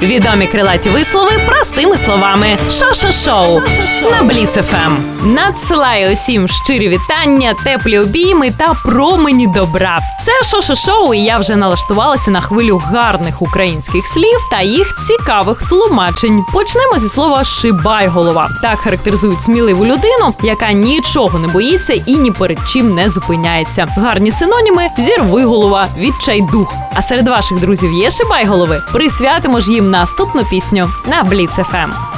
Відомі крилаті вислови простими словами. Шо-шо-шоу на Бліц ФМ. Надсилаю усім щирі вітання, теплі обійми та промені добра. Це шо-шо-шоу, і я вже налаштувалася на хвилю гарних українських слів та їх цікавих тлумачень. Почнемо зі слова «шибайголова». Так характеризують сміливу людину, яка нічого не боїться і ні перед чим не зупиняється. Гарні синоніми – зірвиголова, відчайдух. А серед ваших друзів є шибайголови? Присвятимо ж їм наступну пісню на Бліц ФМ.